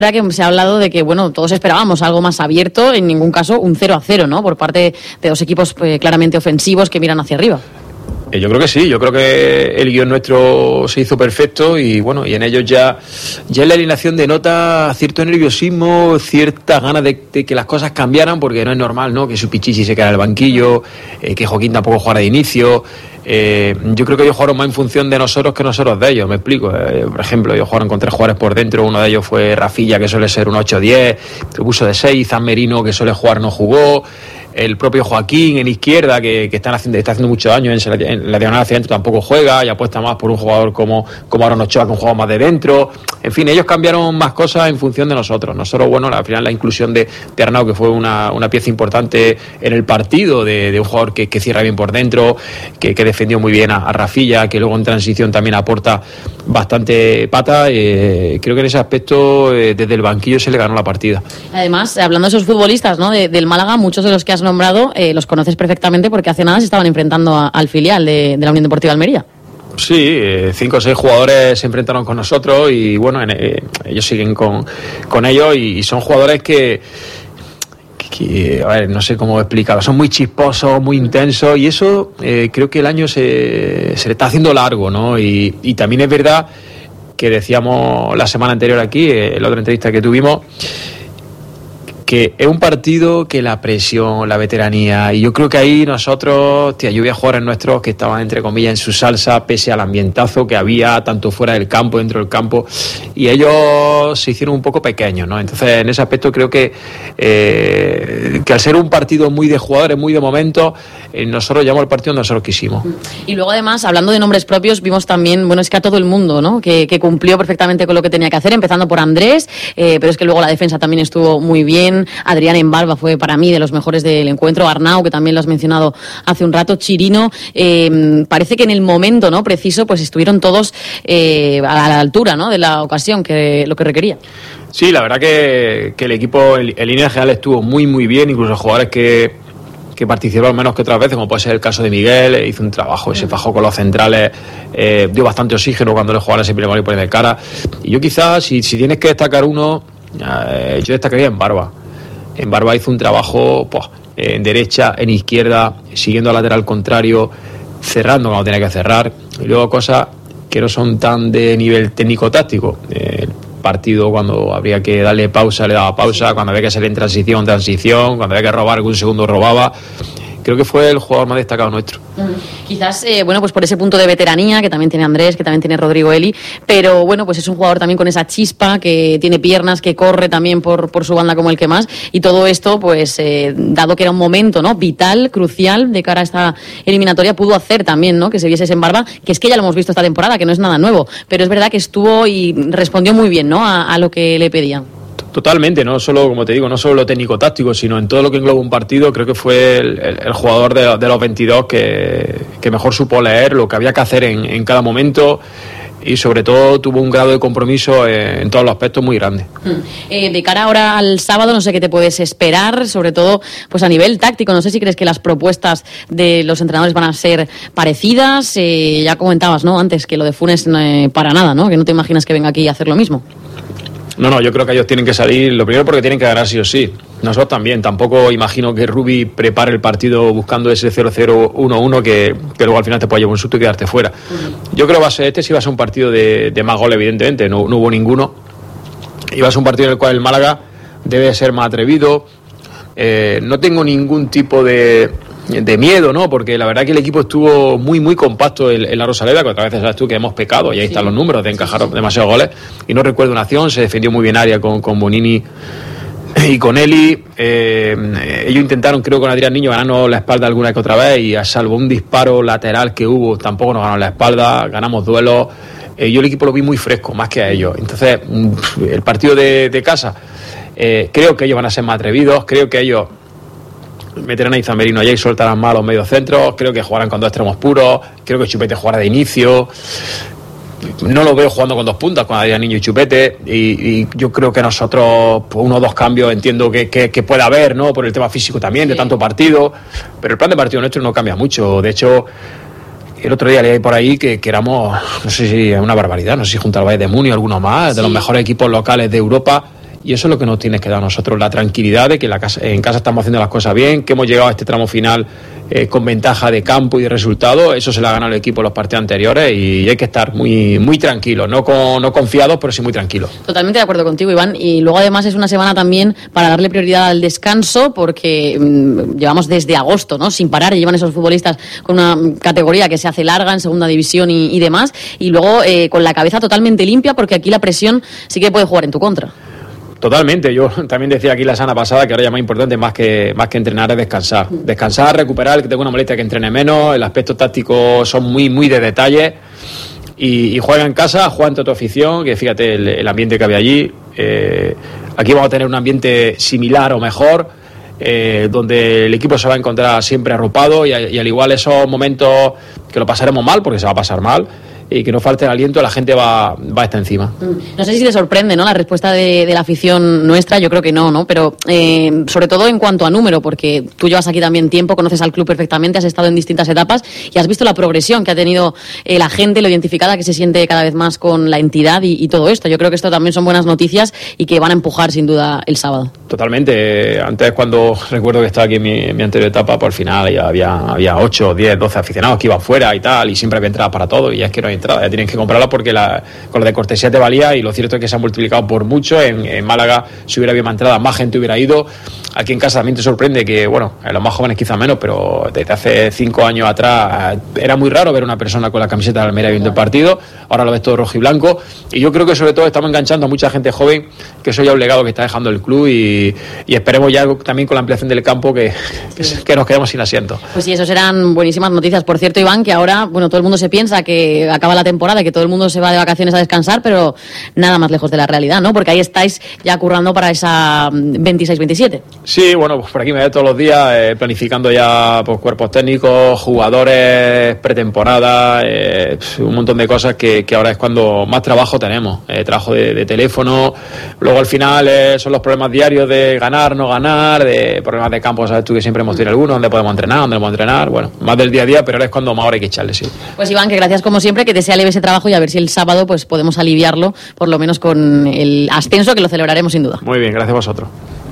que se ha hablado de que, bueno, todos esperábamos algo más abierto, en ningún caso un 0-0, ¿no? Por parte de dos equipos claramente ofensivos que miran hacia arriba. Yo creo que sí, yo creo que el guión nuestro se hizo perfecto y bueno, y en ellos ya en la alineación denota cierto nerviosismo, ciertas ganas de que las cosas cambiaran, porque no es normal, ¿no? Que su Pichichi se quede en el banquillo, que Joaquín tampoco jugara de inicio. Yo creo que ellos jugaron más en función de nosotros que nosotros de ellos, me explico. Por ejemplo, ellos jugaron con 3 jugadores por dentro, uno de ellos fue Rafilla, que suele ser un 8-10, se puso de 6, Zan Merino, que suele jugar, no jugó. El propio Joaquín en izquierda, que está haciendo mucho daño en la diagonal hacia adentro, tampoco juega y apuesta más por un jugador como Aaron Ochoa, que un jugador más de dentro. En fin, ellos cambiaron más cosas en función de nosotros. Nosotros, bueno, al final la inclusión de Arnau, que fue una pieza importante en el partido, de un jugador que cierra bien por dentro, que defendió muy bien a Rafilla, que luego en transición también aporta bastante pata. Creo que en ese aspecto, desde el banquillo se le ganó la partida. Además, hablando de esos futbolistas, ¿no? Del Málaga, muchos de los que has nombrado los conoces perfectamente porque hace nada se estaban enfrentando al filial de la Unión Deportiva Almería. Sí, 5 o 6 jugadores se enfrentaron con nosotros y bueno, ellos siguen con ellos y son jugadores que a ver, no sé cómo explicarlo, son muy chisposos, muy intensos y eso creo que el año se le está haciendo largo, ¿no? Y también es verdad que decíamos la semana anterior aquí, en la otra entrevista que tuvimos, que es un partido que la presión, la veteranía, y yo creo que ahí nosotros, yo vi a jugadores nuestros que estaban entre comillas en su salsa, pese al ambientazo que había tanto fuera del campo, dentro del campo, y ellos se hicieron un poco pequeños, ¿no? Entonces en ese aspecto creo que al ser un partido muy de jugadores, muy de momentos, nosotros llevamos el partido donde nosotros quisimos. Y luego además, hablando de nombres propios, vimos también, bueno, es que a todo el mundo, ¿no? Que cumplió perfectamente con lo que tenía que hacer, empezando por Andrés, pero es que luego la defensa también estuvo muy bien. Adrián Embalba fue para mí de los mejores del encuentro. Arnau, que también lo has mencionado hace un rato. Chirino, parece que en el momento, ¿no?, preciso, pues estuvieron todos a la altura, ¿no?, de la ocasión, que lo que requería. Sí, la verdad que el equipo en línea general estuvo muy muy bien, incluso jugadores que participaron menos que otras veces, como puede ser el caso de Miguel, hizo un trabajo, se fajó con los centrales, dio bastante oxígeno cuando le jugaban ese primer gol de cara. Y yo quizás, si tienes que destacar uno, yo destacaría en Barba. En Barba hizo un trabajo en derecha, en izquierda, siguiendo al lateral contrario, cerrando cuando tenía que cerrar, y luego cosas que no son tan de nivel técnico-táctico. El partido, cuando habría que darle pausa, le daba pausa, cuando había que salir en transición, cuando había que robar algún segundo, robaba. Creo que fue el jugador más destacado nuestro. Quizás, pues por ese punto de veteranía que también tiene Andrés, que también tiene Rodrigo Eli, pero bueno, pues es un jugador también con esa chispa, que tiene piernas, que corre también por su banda como el que más, y todo esto, pues dado que era un momento, ¿no?, vital, crucial de cara a esta eliminatoria, pudo hacer también, ¿no?, que se viese en Barba, que es que ya lo hemos visto esta temporada, que no es nada nuevo, pero es verdad que estuvo y respondió muy bien, ¿no?, a lo que le pedían. Totalmente, no solo, como te digo, no solo lo técnico-táctico, sino en todo lo que engloba un partido. Creo que fue el jugador de los 22 que mejor supo leer lo que había que hacer en cada momento, y sobre todo tuvo un grado de compromiso en todos los aspectos muy grande. De cara ahora al sábado, no sé qué te puedes esperar, sobre todo pues a nivel táctico. No sé si crees que las propuestas de los entrenadores van a ser parecidas. Ya comentabas, ¿no?, antes, que lo de Funes para nada, ¿no?, que no te imaginas que venga aquí a hacer lo mismo. No, yo creo que ellos tienen que salir, lo primero porque tienen que ganar sí o sí. Nosotros también, tampoco imagino que Rubi prepare el partido buscando ese 0-0-1-1 que luego al final te puede llevar un susto y quedarte fuera. Yo creo que sí va a ser un partido de más goles, evidentemente, no hubo ninguno. Y va a ser un partido en el cual el Málaga debe ser más atrevido. No tengo ningún tipo de miedo, ¿no? Porque la verdad que el equipo estuvo muy muy compacto en la Rosaleda, que otras veces sabes tú que hemos pecado, y ahí están los números de encajar demasiados goles, y no recuerdo una acción, se defendió muy bien área con Bonini y con Eli. Ellos intentaron, creo, con Adrián Niño ganarnos la espalda alguna que otra vez, y a salvo un disparo lateral que hubo, tampoco nos ganaron la espalda, ganamos duelos. Yo el equipo lo vi muy fresco, más que a ellos. Entonces, el partido de casa, creo que ellos van a ser más atrevidos, creo que ellos meterán a Zan Merino allá y soltarán más los medios centros, creo que jugarán con 2 extremos puros, creo que Chupete jugará de inicio. No lo veo jugando con 2 puntas, con Adrián Niño y Chupete, y yo creo que nosotros, pues, 1 o 2 cambios entiendo que puede haber, ¿no?, por el tema físico también, de tanto partido, pero el plan de partido nuestro no cambia mucho. De hecho, el otro día leí por ahí que éramos, no sé si es una barbaridad, no sé si junto al Bayern de Múnich o alguno más, de los mejores equipos locales de Europa, Y eso es lo que nos tiene que dar a nosotros, la tranquilidad de que en casa estamos haciendo las cosas bien, que hemos llegado a este tramo final con ventaja de campo y de resultado. Eso se le ha ganado el equipo en los partidos anteriores y hay que estar muy, muy tranquilos, no confiados, pero sí muy tranquilos. Totalmente de acuerdo contigo, Iván. Y luego además es una semana también para darle prioridad al descanso, porque llevamos desde agosto, ¿no?, sin parar, y llevan esos futbolistas con una categoría que se hace larga en segunda división y demás, y luego con la cabeza totalmente limpia, porque aquí la presión sí que puede jugar en tu contra. Totalmente, yo también decía aquí la semana pasada que ahora ya más importante más que entrenar es descansar. Descansar, recuperar, el que tenga una molestia que entrene menos, el aspecto táctico son muy, muy de detalle y juega en casa, juega ante tu afición, que fíjate el ambiente que había allí. Aquí vamos a tener un ambiente similar o mejor, donde el equipo se va a encontrar siempre arropado y al igual esos momentos que lo pasaremos mal, porque se va a pasar mal, y que no falte el aliento, la gente va a estar encima. No sé si te sorprende, ¿no?, la respuesta de la afición nuestra. Yo creo que no, pero sobre todo en cuanto a número, porque tú llevas aquí también tiempo, conoces al club perfectamente, has estado en distintas etapas y has visto la progresión que ha tenido la gente, lo identificada que se siente cada vez más con la entidad y todo esto. Yo creo que esto también son buenas noticias y que van a empujar sin duda el sábado. Totalmente. Antes, cuando recuerdo que estaba aquí en mi anterior etapa, por el final ya había 8, 10, 12 aficionados que iban fuera y tal, y siempre había entradas para todo, y ya es que no hay entrada, ya tienen que comprarla porque con lo de cortesía te valía, y lo cierto es que se ha multiplicado por mucho. En Málaga, si hubiera habido más entradas, más gente hubiera ido. Aquí en casa también te sorprende que, bueno, en los más jóvenes quizá menos, pero desde hace 5 años atrás era muy raro ver una persona con la camiseta de Almería viendo el partido. Ahora lo ves todo rojo y blanco, y yo creo que sobre todo estamos enganchando a mucha gente joven, que eso ya es un legado que está dejando el club, y esperemos ya también con la ampliación del campo que nos quedemos sin asiento. Pues sí, eso serán buenísimas noticias. Por cierto, Iván, que ahora, bueno, todo el mundo se piensa que acaba la temporada, que todo el mundo se va de vacaciones a descansar, pero nada más lejos de la realidad, ¿no? Porque ahí estáis ya currando para esa 26-27. Sí, bueno, pues por aquí me veo todos los días planificando ya pues, cuerpos técnicos, jugadores, pretemporada, un montón de cosas que ahora es cuando más trabajo tenemos. Trabajo de teléfono, luego al final son los problemas diarios de ganar, no ganar, de problemas de campo, sabes tú que siempre hemos tenido algunos, dónde podemos entrenar, dónde no podemos entrenar, bueno, más del día a día, pero ahora es cuando más hora hay que echarle, sí. Pues Iván, que gracias como siempre, que te sea leve ese trabajo y a ver si el sábado pues podemos aliviarlo, por lo menos con el ascenso, que lo celebraremos sin duda. Muy bien, gracias a vosotros.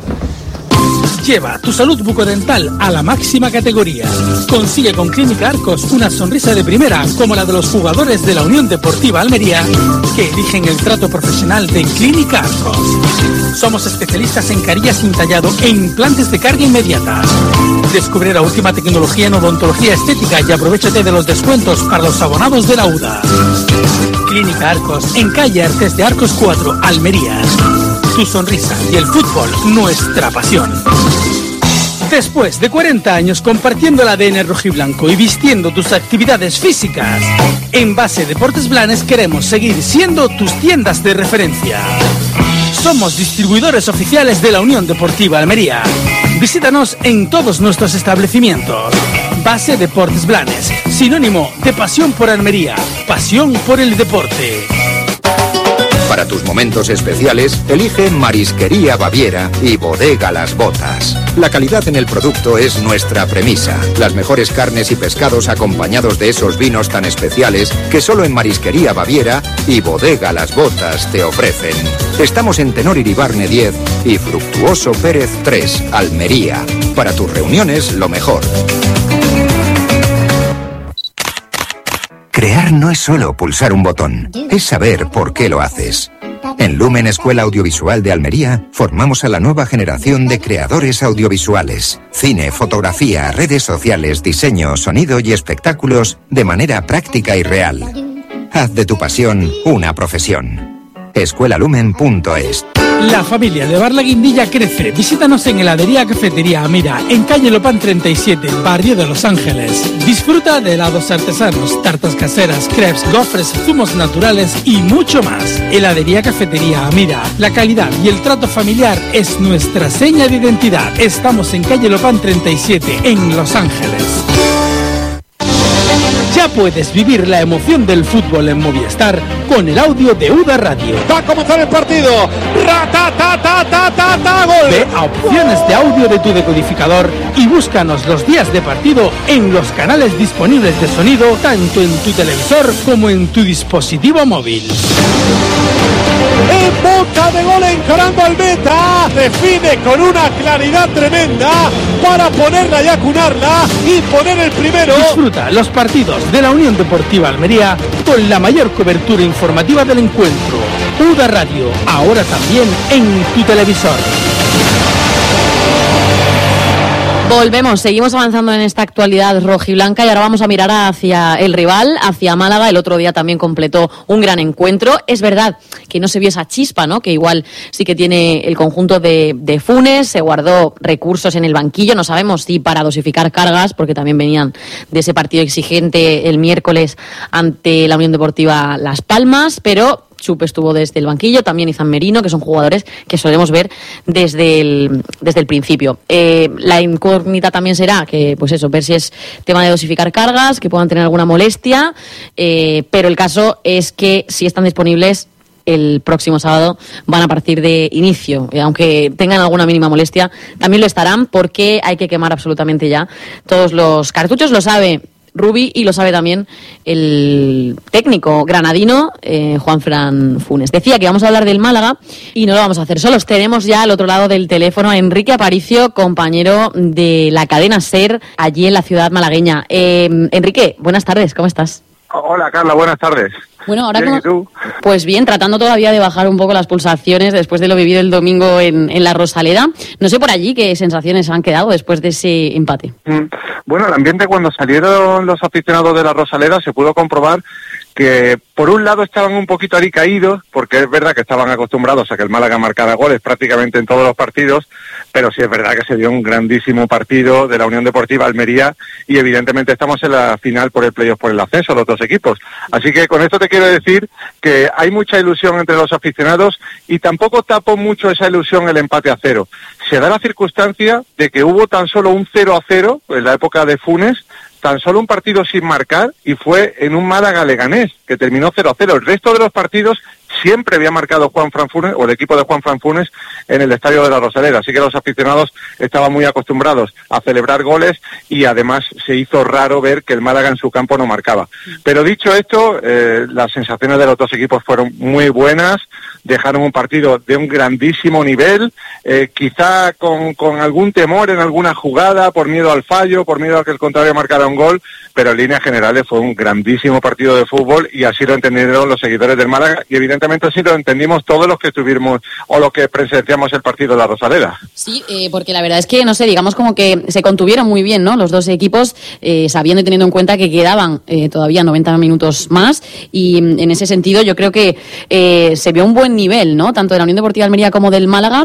Lleva tu salud bucodental a la máxima categoría. Consigue con Clínica Arcos una sonrisa de primera, como la de los jugadores de la Unión Deportiva Almería, que eligen el trato profesional de Clínica Arcos. Somos especialistas en carillas sin tallado e implantes de carga inmediata. Descubre la última tecnología en odontología estética y aprovéchate de los descuentos para los abonados de la UDA. Clínica Arcos, en calle Artes de Arcos 4, Almería. Tu sonrisa y el fútbol, nuestra pasión. Después de 40 años compartiendo el ADN rojiblanco y vistiendo tus actividades físicas, en Base Deportes Blanes queremos seguir siendo tus tiendas de referencia. Somos distribuidores oficiales de la Unión Deportiva Almería. Visítanos en todos nuestros establecimientos. Base Deportes Blanes, sinónimo de pasión por Almería, pasión por el deporte. Para tus momentos especiales, elige Marisquería Baviera y Bodega Las Botas. La calidad en el producto es nuestra premisa. Las mejores carnes y pescados acompañados de esos vinos tan especiales que solo en Marisquería Baviera y Bodega Las Botas te ofrecen. Estamos en Tenor Iribarne 10 y Fructuoso Pérez 3, Almería. Para tus reuniones, lo mejor. Crear no es solo pulsar un botón, es saber por qué lo haces. En Lumen Escuela Audiovisual de Almería formamos a la nueva generación de creadores audiovisuales. Cine, fotografía, redes sociales, diseño, sonido y espectáculos de manera práctica y real. Haz de tu pasión una profesión. escuelalumen.es. La familia de Bar La Guindilla crece. Visítanos en Heladería Cafetería Amira, en calle Lopán 37, barrio de Los Ángeles. Disfruta de helados artesanos, tartas caseras, crepes, gofres, zumos naturales y mucho más. Heladería Cafetería Amira. La calidad y el trato familiar es nuestra seña de identidad. Estamos en calle Lopán 37, en Los Ángeles. Ya puedes vivir la emoción del fútbol en Movistar con el audio de UDA Radio. Va a comenzar el partido. ¡Gol! Ve a opciones de audio de tu decodificador y búscanos los días de partido en los canales disponibles de sonido, tanto en tu televisor como en tu dispositivo móvil. en boca de gol, encarando al meta, define con una claridad tremenda para ponerla y acunarla y poner el primero. Disfruta los partidos de la Unión Deportiva Almería con la mayor cobertura informativa del encuentro. UDA Radio, ahora también en tu televisor. Volvemos, seguimos avanzando en esta actualidad rojiblanca y ahora vamos a mirar hacia el rival, hacia Málaga. El otro día también completó un gran encuentro. Es verdad que no se vio esa chispa, ¿no? Que igual sí que tiene el conjunto de Funes. Se guardó recursos en el banquillo. No sabemos si para dosificar cargas, porque también venían de ese partido exigente el miércoles ante la Unión Deportiva Las Palmas, pero Chup estuvo desde el banquillo, también Izan Merino, que son jugadores que solemos ver desde el principio. La incógnita también será que, pues eso, ver si es tema de dosificar cargas, que puedan tener alguna molestia, pero el caso es que si están disponibles el próximo sábado van a partir de inicio, aunque tengan alguna mínima molestia, también lo estarán porque hay que quemar absolutamente ya todos los cartuchos, lo sabe Rubi y lo sabe también el técnico granadino Juanfran Funes. Decía que vamos a hablar del Málaga y no lo vamos a hacer solos. Tenemos ya al otro lado del teléfono a Enrique Aparicio, compañero de la cadena SER allí en la ciudad malagueña. Enrique, buenas tardes, ¿cómo estás? Hola Carla, buenas tardes. Bueno, ahora bien, ¿y tú? Pues bien, tratando todavía de bajar un poco las pulsaciones después de lo vivido el domingo en la Rosaleda. No sé por allí qué sensaciones han quedado después de ese empate. Bueno, el ambiente cuando salieron los aficionados de la Rosaleda se pudo comprobar que por un lado estaban un poquito alicaídos, porque es verdad que estaban acostumbrados a que el Málaga marcara goles prácticamente en todos los partidos, pero sí es verdad que se dio un grandísimo partido de la Unión Deportiva Almería y evidentemente estamos en la final por el playoff, por el ascenso, los dos equipos. Así que con esto te quiero decir que hay mucha ilusión entre los aficionados y tampoco tapó mucho esa ilusión el empate a 0. Se da la circunstancia de que hubo tan solo un 0-0 en la época de Funes, tan solo un partido sin marcar y fue en un Málaga-Leganés, que terminó 0-0. El resto de los partidos siempre había marcado Juanfran Funes, o el equipo de Juanfran Funes, en el estadio de la Rosaleda. Así que los aficionados estaban muy acostumbrados a celebrar goles y además se hizo raro ver que el Málaga en su campo no marcaba. Pero dicho esto, las sensaciones de los dos equipos fueron muy buenas, dejaron un partido de un grandísimo nivel, quizá con algún temor en alguna jugada, por miedo al fallo, por miedo a que el contrario marcara un gol, pero en líneas generales fue un grandísimo partido de fútbol y así lo entendieron los seguidores del Málaga y evidentemente así lo entendimos todos los que estuvimos o los que presenciamos el partido de la Rosaleda. Sí, porque la verdad es que, no sé, digamos como que se contuvieron muy bien, ¿no? Los dos equipos, sabiendo y teniendo en cuenta que quedaban todavía 90 minutos más y en ese sentido yo creo que se vio un buen nivel, ¿no? Tanto de la Unión Deportiva Almería como del Málaga.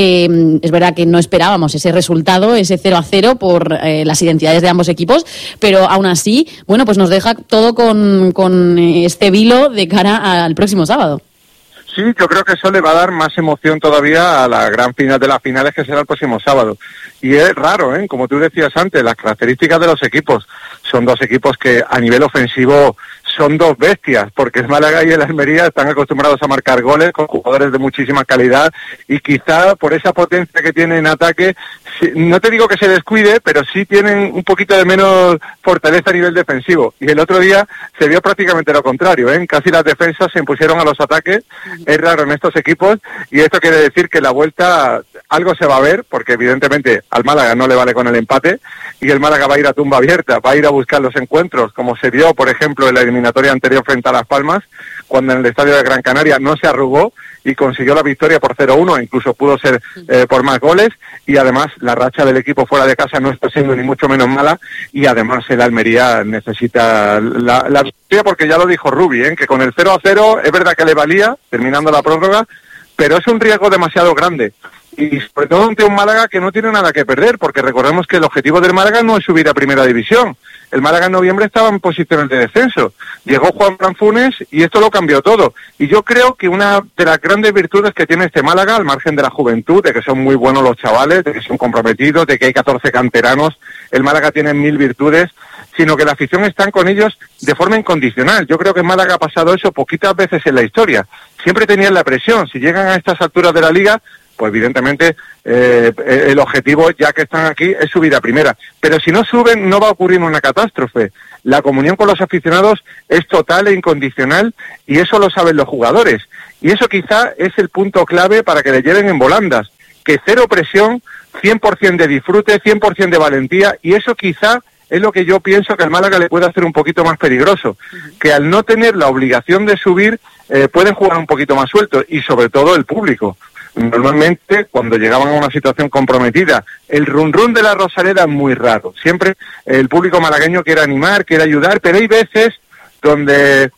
Es verdad que no esperábamos ese resultado, ese 0-0 por las identidades de ambos equipos, pero aún así, bueno, pues nos deja todo con este vilo de cara al próximo sábado. Sí, yo creo que eso le va a dar más emoción todavía a la gran final de las finales que será el próximo sábado. Y es raro, como tú decías antes, las características de los equipos. Son dos equipos que a nivel ofensivo son dos bestias, porque el Málaga y el Almería están acostumbrados a marcar goles con jugadores de muchísima calidad y quizá por esa potencia que tienen en ataque, no te digo que se descuide, pero sí tienen un poquito de menos fortaleza a nivel defensivo. Y el otro día se vio prácticamente lo contrario, casi las defensas se impusieron a los ataques. Es raro en estos equipos y esto quiere decir que la vuelta algo se va a ver, porque evidentemente al Málaga no le vale con el empate y el Málaga va a ir a tumba abierta, va a ir a buscar los encuentros, como se vio, por ejemplo, en la eliminatoria anterior frente a Las Palmas, cuando en el estadio de Gran Canaria no se arrugó y consiguió la victoria por 0-1, incluso pudo ser por más goles, y además la racha del equipo fuera de casa no está siendo ni mucho menos mala, y además el Almería necesita la victoria, porque ya lo dijo Rubi, que con el 0-0 es verdad que le valía, terminando la prórroga, pero es un riesgo demasiado grande. Y sobre todo ante un Málaga que no tiene nada que perder, porque recordemos que el objetivo del Málaga no es subir a Primera División. El Málaga en noviembre estaba en posiciones de descenso. Llegó Juanfran Funes y esto lo cambió todo. Y yo creo que una de las grandes virtudes que tiene este Málaga, al margen de la juventud, de que son muy buenos los chavales, de que son comprometidos, de que hay 14 canteranos, el Málaga tiene 1000 virtudes, sino que la afición está con ellos de forma incondicional. Yo creo que en Málaga ha pasado eso poquitas veces en la historia. Siempre tenían la presión. Si llegan a estas alturas de la liga, pues evidentemente el objetivo, ya que están aquí, es subir a primera. Pero si no suben, no va a ocurrir una catástrofe. La comunión con los aficionados es total e incondicional, y eso lo saben los jugadores. Y eso quizá es el punto clave para que le lleven en volandas, que cero presión, 100% de disfrute, 100% de valentía, y eso quizá es lo que yo pienso que al Málaga le puede hacer un poquito más peligroso, que al no tener la obligación de subir, pueden jugar un poquito más sueltos, y sobre todo el público. Normalmente, cuando llegaban a una situación comprometida, el run-run de la Rosaleda es muy raro. Siempre el público malagueño quiere animar, quiere ayudar, pero hay veces donde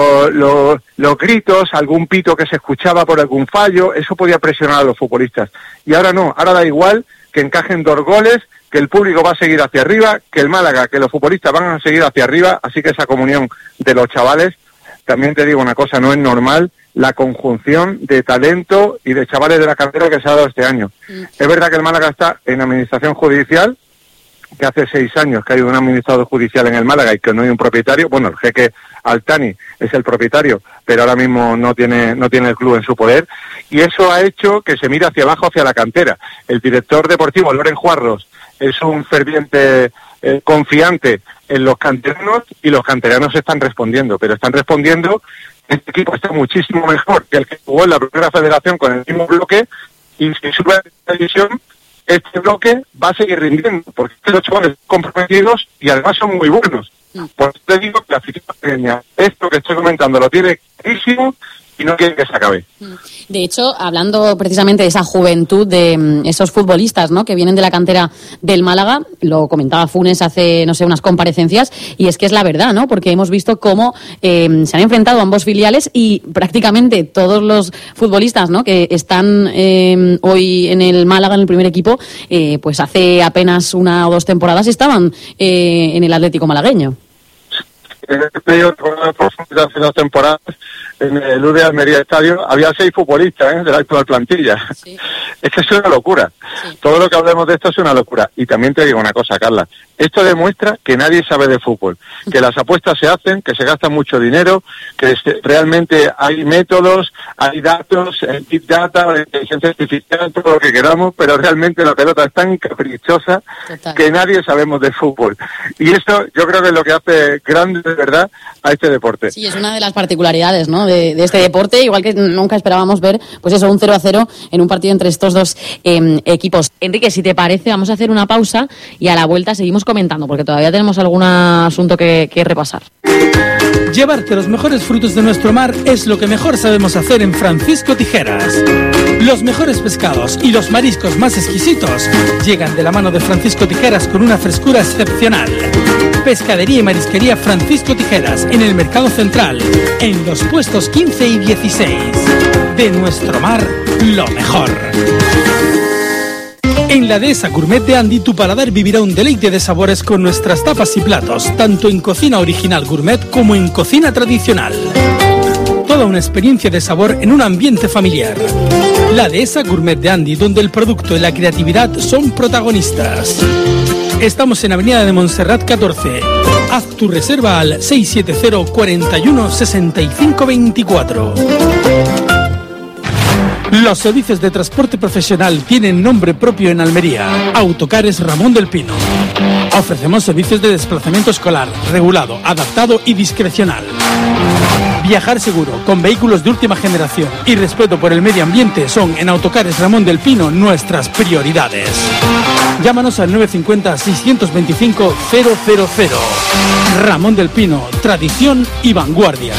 los gritos, algún pito que se escuchaba por algún fallo, eso podía presionar a los futbolistas. Y ahora no, ahora da igual que encajen 2 goles, que el público va a seguir hacia arriba, que el Málaga, que los futbolistas van a seguir hacia arriba, así que esa comunión de los chavales, también te digo una cosa, no es normal la conjunción de talento y de chavales de la cantera que se ha dado este año. Es verdad que el Málaga está en administración judicial, que hace 6 años que hay un administrador judicial en el Málaga y que no hay un propietario. Bueno, el jeque Altani es el propietario, pero ahora mismo no tiene el club en su poder, y eso ha hecho que se mire hacia abajo, hacia la cantera. El director deportivo, Loren Juarros, es un ferviente confiante en los canteranos, y los canteranos están respondiendo, pero están respondiendo. Este equipo está muchísimo mejor que el que jugó en la primera federación con el mismo bloque, y si sube a la división, este bloque va a seguir rindiendo, porque los chavales comprometidos y además son muy buenos. Por eso te digo que la afición pequeña, esto que estoy comentando, lo tiene clarísimo y no quiere que se acabe. De hecho, hablando precisamente de esa juventud de esos futbolistas, ¿no?, que vienen de la cantera del Málaga, lo comentaba Funes hace, no sé, unas comparecencias, y es que es la verdad, ¿no?, porque hemos visto cómo se han enfrentado ambos filiales, y prácticamente todos los futbolistas, ¿no?, que están hoy en el Málaga, en el primer equipo, pues hace apenas 1 o 2 temporadas estaban en el Atlético malagueño. En este periodo de hace 2 temporadas, en el UD Almería Estadio, había 6 futbolistas de la actual plantilla. Sí. Es que es una locura. Sí. Todo lo que hablemos de esto es una locura. Y también te digo una cosa, Carla. Esto demuestra que nadie sabe de fútbol, que las apuestas se hacen, que se gasta mucho dinero, que realmente hay métodos, hay datos, el Big Data, la inteligencia artificial, todo lo que queramos, pero realmente la pelota es tan caprichosa que nadie sabemos de fútbol. Y esto yo creo que es lo que hace grande de verdad a este deporte. Sí, es una de las particularidades, ¿no?, de este deporte, igual que nunca esperábamos ver, pues eso, un 0-0 en un partido entre estos 2 equipos. Enrique, si te parece, vamos a hacer una pausa y a la vuelta seguimos comentando, porque todavía tenemos algún asunto que repasar. Llevarte los mejores frutos de nuestro mar es lo que mejor sabemos hacer en Francisco Tijeras. Los mejores pescados y los mariscos más exquisitos llegan de la mano de Francisco Tijeras con una frescura excepcional. Pescadería y marisquería Francisco Tijeras, en el Mercado Central, en los puestos 15 y 16. De nuestro mar, lo mejor. En la Dehesa Gourmet de Andy, tu paladar vivirá un deleite de sabores con nuestras tapas y platos, tanto en cocina original gourmet como en cocina tradicional. Toda una experiencia de sabor en un ambiente familiar. La Dehesa Gourmet de Andy, donde el producto y la creatividad son protagonistas. Estamos en Avenida de Montserrat 14. Haz tu reserva al 670 41 65 24. Los servicios de transporte profesional tienen nombre propio en Almería. Autocares Ramón del Pino. Ofrecemos servicios de desplazamiento escolar, regulado, adaptado y discrecional. Viajar seguro, con vehículos de última generación y respeto por el medio ambiente son en Autocares Ramón del Pino nuestras prioridades. Llámanos al 950-625-000. Ramón del Pino, tradición y vanguardia.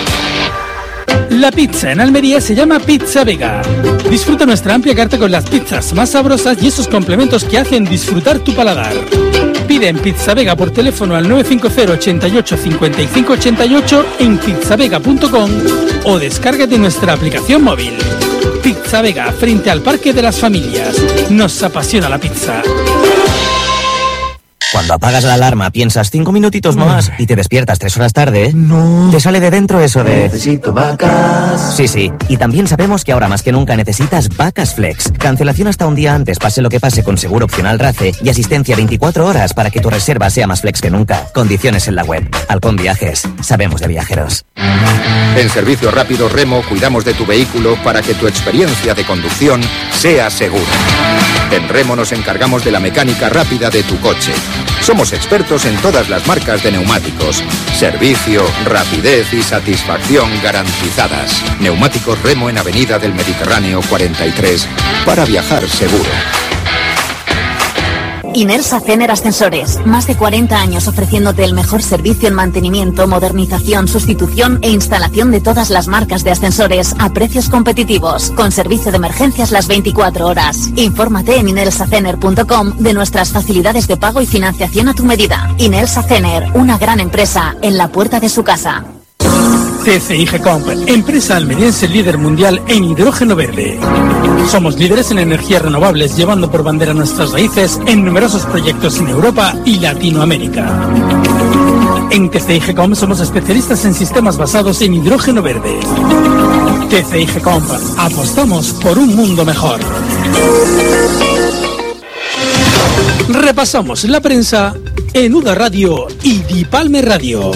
La pizza en Almería se llama Pizza Vega. Disfruta nuestra amplia carta con las pizzas más sabrosas y esos complementos que hacen disfrutar tu paladar. Pide en Pizza Vega por teléfono al 950 88 55 88 en pizzavega.com o descárgate nuestra aplicación móvil. Pizza Vega, frente al Parque de las Familias. Nos apasiona la pizza. Cuando apagas la alarma piensas 5 minutitos más y te despiertas 3 horas tarde. No. Te sale de dentro eso de... Necesito vacas. Sí. Y también sabemos que ahora más que nunca necesitas Vacas Flex. Cancelación hasta un día antes, pase lo que pase, con seguro opcional RACE y asistencia 24 horas para que tu reserva sea más flex que nunca. Condiciones en la web. Halcón Viajes. Sabemos de viajeros. En Servicio Rápido Remo cuidamos de tu vehículo para que tu experiencia de conducción sea segura. En Remo nos encargamos de la mecánica rápida de tu coche. Somos expertos en todas las marcas de neumáticos. Servicio, rapidez y satisfacción garantizadas. Neumáticos Remo en Avenida del Mediterráneo 43 para viajar seguro. Inersa Cener Ascensores. Más de 40 años ofreciéndote el mejor servicio en mantenimiento, modernización, sustitución e instalación de todas las marcas de ascensores a precios competitivos, con servicio de emergencias las 24 horas. Infórmate en inelsacener.com de nuestras facilidades de pago y financiación a tu medida. Inelsa Cener, una gran empresa en la puerta de su casa. TCI Comp, empresa almeriense líder mundial en hidrógeno verde. Somos líderes en energías renovables, llevando por bandera nuestras raíces en numerosos proyectos en Europa y Latinoamérica. En TCI Comp somos especialistas en sistemas basados en hidrógeno verde. TCI Comp, apostamos por un mundo mejor. Repasamos la prensa en UDA Radio y Dipalme Radio.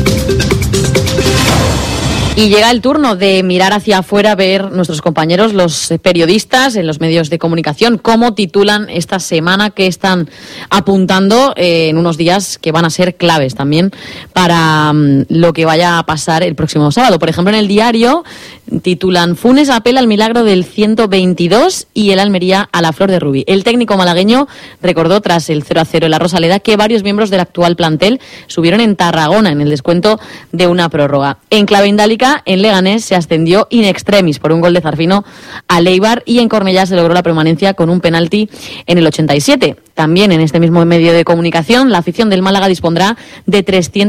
Y llega el turno de mirar hacia afuera, ver nuestros compañeros, los periodistas en los medios de comunicación, cómo titulan esta semana, que están apuntando en unos días que van a ser claves también para lo que vaya a pasar el próximo sábado. Por ejemplo, en El Diario titulan: Funes apela al milagro del 122 y el Almería a la flor de Rubí. El técnico malagueño recordó, tras el 0-0 en la Rosaleda, que varios miembros del actual plantel subieron en Tarragona en el descuento de una prórroga. En clave indálica, en Leganés se ascendió in extremis por un gol de Zarfino a Eibar, y en Cornellá se logró la permanencia con un penalti en el 87. También en este mismo medio de comunicación, la afición del Málaga dispondrá de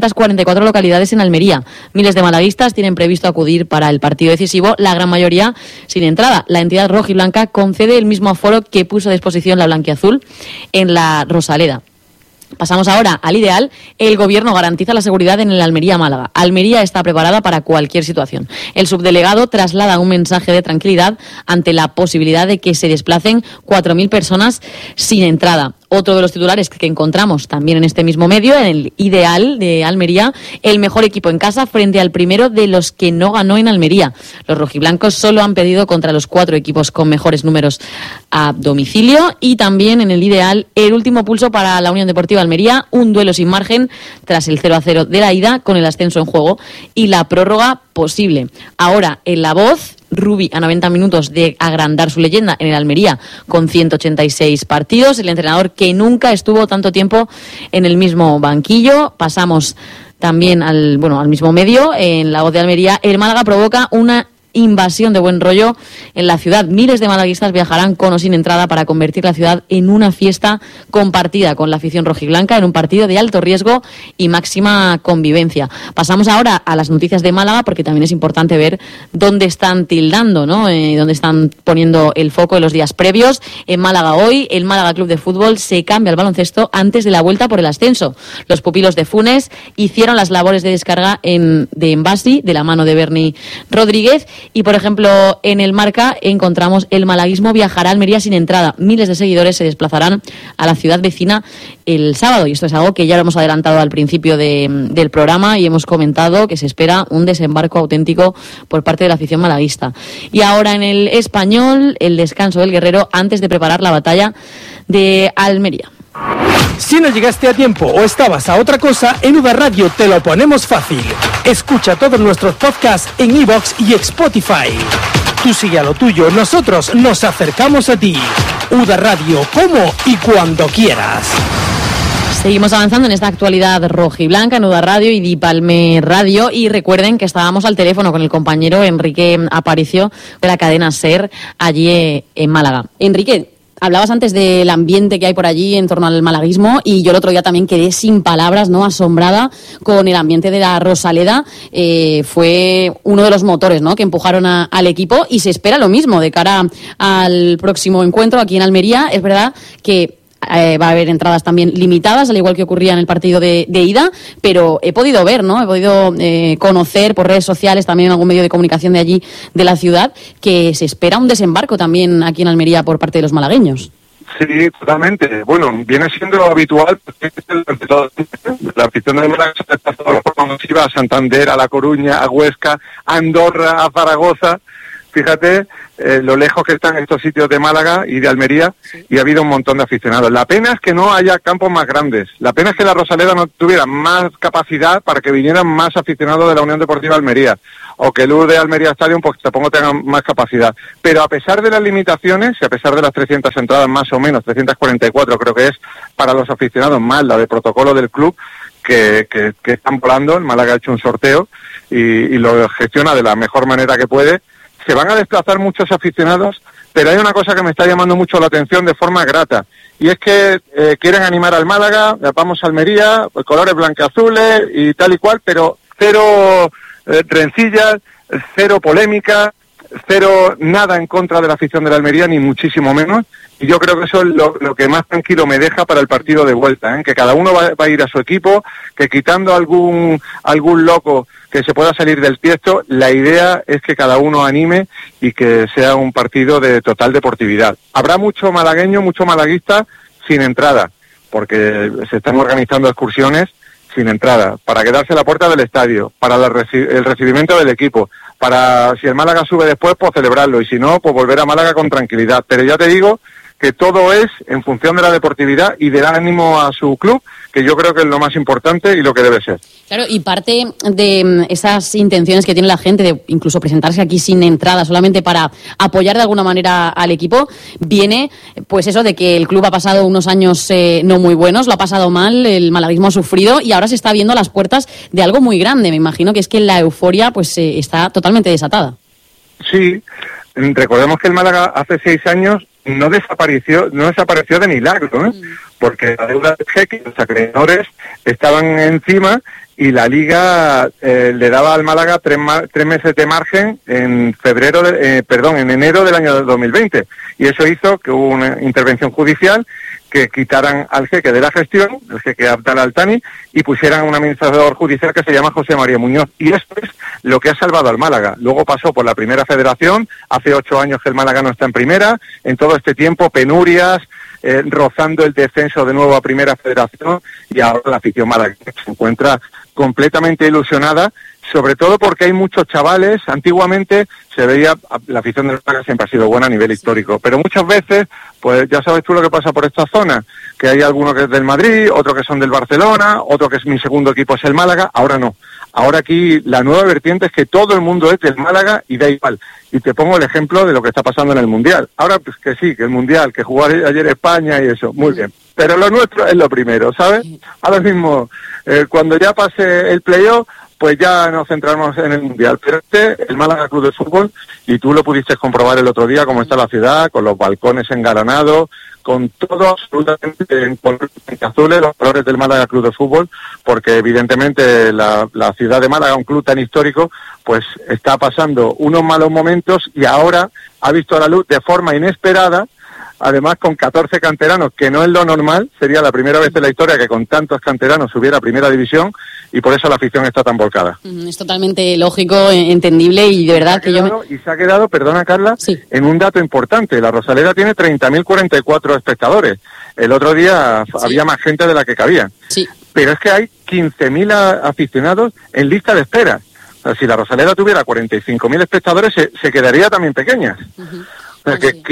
344 localidades en Almería. Miles de malaguistas tienen previsto acudir para el partido decisivo, la gran mayoría sin entrada. La entidad rojiblanca concede el mismo aforo que puso a disposición la blanquiazul en la Rosaleda. Pasamos ahora al ideal. El gobierno garantiza la seguridad en el Almería-Málaga. Almería está preparada para cualquier situación. El subdelegado traslada un mensaje de tranquilidad ante la posibilidad de que se desplacen 4.000 personas sin entrada. Otro de los titulares que encontramos también en este mismo medio, en el ideal de Almería: el mejor equipo en casa frente al primero de los que no ganó en Almería. Los rojiblancos solo han perdido contra los 4 equipos con mejores números a domicilio. Y también en el ideal, el último pulso para la Unión Deportiva Almería, un duelo sin margen tras el 0-0 de la ida, con el ascenso en juego y la prórroga posible. Ahora, en La Voz, Rubí a 90 minutos de agrandar su leyenda en el Almería con 186 partidos. El entrenador que nunca estuvo tanto tiempo en el mismo banquillo. Pasamos también al mismo medio. En La Voz de Almería, el Málaga provoca una invasión de buen rollo en la ciudad. Miles de malaguistas viajarán con o sin entrada para convertir la ciudad en una fiesta compartida con la afición rojiblanca, en un partido de alto riesgo y máxima convivencia. Pasamos ahora a las noticias de Málaga, porque también es importante ver dónde están tildando, ¿no? Dónde están poniendo el foco en los días previos. En Málaga hoy, el Málaga Club de Fútbol se cambia al baloncesto antes de la vuelta por el ascenso. Los pupilos de Funes hicieron las labores de descarga de Envasi, de la mano de Berni Rodríguez. Y, por ejemplo, en el Marca encontramos: el malaguismo viajará a Almería sin entrada. Miles de seguidores se desplazarán a la ciudad vecina el sábado. Y esto es algo que ya lo hemos adelantado al principio del programa, y hemos comentado que se espera un desembarco auténtico por parte de la afición malaguista. Y ahora en el Español, el descanso del Guerrero antes de preparar la batalla de Almería. Si no llegaste a tiempo o estabas a otra cosa, en UDA Radio te lo ponemos fácil. Escucha todos nuestros podcasts en iVoox y Spotify. Tú sigue a lo tuyo, nosotros nos acercamos a ti. UDA Radio, como y cuando quieras. Seguimos avanzando en esta actualidad rojiblanca en UDA Radio y Dipalme Radio, y recuerden que estábamos al teléfono con el compañero Enrique Aparicio de la cadena SER allí en Málaga. Enrique, hablabas antes del ambiente que hay por allí en torno al malaguismo, y yo el otro día también quedé sin palabras, ¿no? Asombrada con el ambiente de la Rosaleda. Fue uno de los motores, ¿no?, que empujaron al equipo, y se espera lo mismo de cara al próximo encuentro aquí en Almería. Es verdad que va a haber entradas también limitadas, al igual que ocurría en el partido de ida, pero he podido ver, ¿no? He podido conocer por redes sociales, también en algún medio de comunicación de allí, de la ciudad, que se espera un desembarco también aquí en Almería por parte de los malagueños. Sí, totalmente. Bueno, viene siendo habitual porque la afición de Málaga se ha desplazado a Santander, a La Coruña, a Huesca, a Andorra, a Zaragoza. Fíjate lo lejos que están estos sitios de Málaga y de Almería, y ha habido un montón de aficionados. La pena es que no haya campos más grandes. La pena es que la Rosaleda no tuviera más capacidad para que vinieran más aficionados de la Unión Deportiva Almería, o que el U de Almería Stadium, pues tampoco tenga más capacidad. Pero a pesar de las limitaciones, y a pesar de las 300 entradas más o menos, 344 creo que es, para los aficionados, más la de protocolo del club, que están volando, el Málaga ha hecho un sorteo y lo gestiona de la mejor manera que puede. Se van a desplazar muchos aficionados, pero hay una cosa que me está llamando mucho la atención de forma grata, y es que quieren animar al Málaga, vamos a Almería, colores blanqueazules y tal y cual, pero cero rencillas, cero polémica, cero nada en contra de la afición de la Almería, ni muchísimo menos, y yo creo que eso es lo que más tranquilo me deja para el partido de vuelta, que cada uno va a ir a su equipo, que quitando algún loco que se pueda salir del tiesto, la idea es que cada uno anime y que sea un partido de total deportividad. Habrá mucho malagueño, mucho malaguista sin entrada, porque se están organizando excursiones sin entrada, para quedarse a la puerta del estadio, para el recibimiento del equipo, para si el Málaga sube después, pues celebrarlo, y si no, pues volver a Málaga con tranquilidad. Pero ya te digo que todo es en función de la deportividad y del ánimo a su club, que yo creo que es lo más importante y lo que debe ser. Claro, y parte de esas intenciones que tiene la gente de incluso presentarse aquí sin entrada, solamente para apoyar de alguna manera al equipo, viene pues eso de que el club ha pasado unos años no muy buenos, lo ha pasado mal, el malaguismo ha sufrido y ahora se está viendo a las puertas de algo muy grande. Me imagino que es que la euforia pues está totalmente desatada. Sí, recordemos que el Málaga hace 6 años no desapareció de milagro, ¿eh? Porque la deuda del jeque, los acreedores estaban encima y la Liga le daba al Málaga 3 meses de margen en enero del año 2020, y eso hizo que hubo una intervención judicial que quitaran al jeque de la gestión, el jeque Abdal Altani, y pusieran un administrador judicial que se llama José María Muñoz, y esto es lo que ha salvado al Málaga. Luego pasó por la primera federación, hace 8 años que el Málaga no está en primera, en todo este tiempo penurias, rozando el descenso de nuevo a primera federación, y ahora la afición malagueña se encuentra completamente ilusionada, sobre todo porque hay muchos chavales. Antiguamente se veía, la afición del Málaga siempre ha sido buena a nivel histórico, pero muchas veces, pues ya sabes tú lo que pasa por esta zona, que hay alguno que es del Madrid, otro que son del Barcelona, otro que es mi segundo equipo es el Málaga. Ahora no. Ahora aquí la nueva vertiente es que todo el mundo es del Málaga y da igual. Y te pongo el ejemplo de lo que está pasando en el Mundial. Ahora pues que sí, que el Mundial, que jugó ayer España y eso, muy bien. Pero lo nuestro es lo primero, ¿sabes? Ahora mismo, cuando ya pase el playoff, pues ya nos centramos en el Mundial. Pero el Málaga Club de Fútbol, y tú lo pudiste comprobar el otro día, cómo está la ciudad, con los balcones engalanados, con todo absolutamente en colores azules, los colores del Málaga Club de Fútbol, porque evidentemente la ciudad de Málaga, un club tan histórico, pues está pasando unos malos momentos y ahora ha visto la luz de forma inesperada, además con 14 canteranos, que no es lo normal, sería la primera vez en la historia que con tantos canteranos subiera a primera división, y por eso la afición está tan volcada. Es totalmente lógico, entendible, y de verdad que Y se ha quedado, perdona Carla, sí, en un dato importante. La Rosaleda tiene 30.044 espectadores. El otro día había más gente de la que cabía. Sí. Pero es que hay 15.000 aficionados en lista de espera. O sea, si la Rosaleda tuviera 45.000 espectadores, se quedaría también pequeña. O sea, que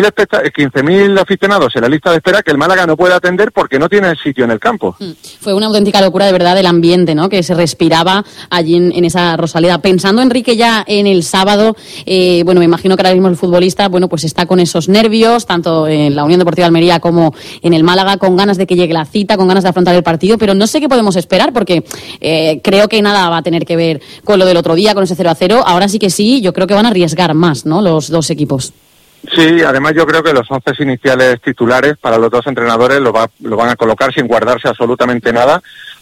15.000 aficionados en la lista de espera que el Málaga no puede atender porque no tiene sitio en el campo. Fue una auténtica locura, de verdad, el ambiente, ¿no?, que se respiraba allí en esa Rosaleda. Pensando, Enrique, ya en el sábado, bueno, me imagino que ahora mismo el futbolista, bueno, pues está con esos nervios, tanto en la Unión Deportiva Almería como en el Málaga, con ganas de que llegue la cita, con ganas de afrontar el partido, pero no sé qué podemos esperar, porque creo que nada va a tener que ver con lo del otro día, con ese 0-0. Ahora sí que sí, yo creo que van a arriesgar más, ¿no?, los dos equipos. Sí, además yo creo que los 11 iniciales titulares para los dos entrenadores lo van a colocar sin guardarse absolutamente nada,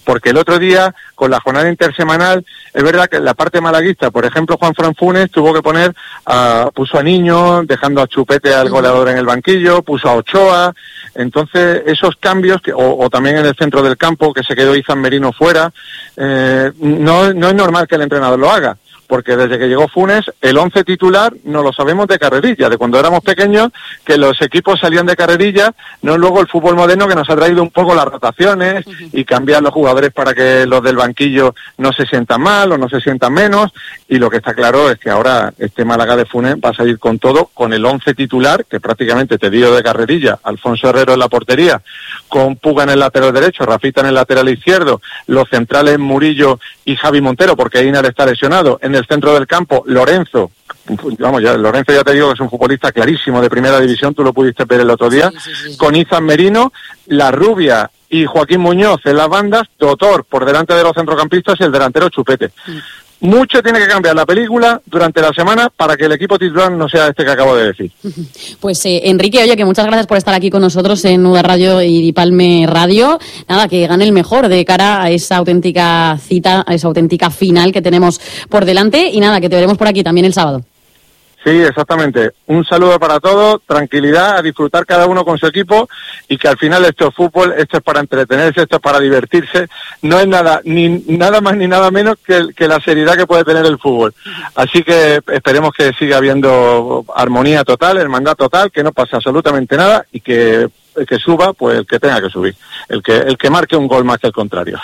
porque el otro día, con la jornada intersemanal, es verdad que en la parte malaguista, por ejemplo, Juanfran Funes tuvo que puso a Niño, dejando a Chupete al goleador en el banquillo, puso a Ochoa. Entonces, esos cambios, o también en el centro del campo, que se quedó Izan Merino fuera, no es normal que el entrenador lo haga, porque desde que llegó Funes, el 11 titular no lo sabemos de carrerilla, de cuando éramos pequeños, que los equipos salían de carrerilla, no luego el fútbol moderno que nos ha traído un poco las rotaciones y cambiar los jugadores para que los del banquillo no se sientan mal o no se sientan menos, y lo que está claro es que ahora este Málaga de Funes va a salir con todo, con el 11 titular, que prácticamente te dio de carrerilla, Alfonso Herrero en la portería, con Puga en el lateral derecho, Rafita en el lateral izquierdo, los centrales Murillo y Javi Montero, porque Einar está lesionado, en el centro del campo, Lorenzo, Lorenzo ya te digo que es un futbolista clarísimo de primera división, tú lo pudiste ver el otro día, sí. Con Izan Merino, La Rubia y Joaquín Muñoz en las bandas, Totor por delante de los centrocampistas y el delantero Chupete. Mucho tiene que cambiar la película durante la semana para que el equipo titular no sea este que acabo de decir. Pues Enrique, oye, que muchas gracias por estar aquí con nosotros en Nuda Radio y Palme Radio. Nada, que gane el mejor de cara a esa auténtica cita, a esa auténtica final que tenemos por delante. Y nada, que te veremos por aquí también el sábado. Sí, exactamente. Un saludo para todos, tranquilidad, a disfrutar cada uno con su equipo, y que al final esto es fútbol, esto es para entretenerse, esto es para divertirse, no es nada más ni nada menos que la seriedad que puede tener el fútbol. Así que esperemos que siga habiendo armonía total, hermandad total, que no pase absolutamente nada, y que el que suba, pues el que tenga que subir, el que marque un gol más que el contrario.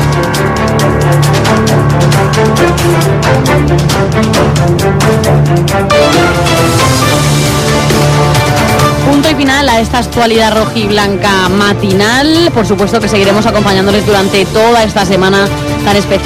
Punto y final a esta actualidad rojiblanca matinal. Por supuesto que seguiremos acompañándoles durante toda esta semana tan especial.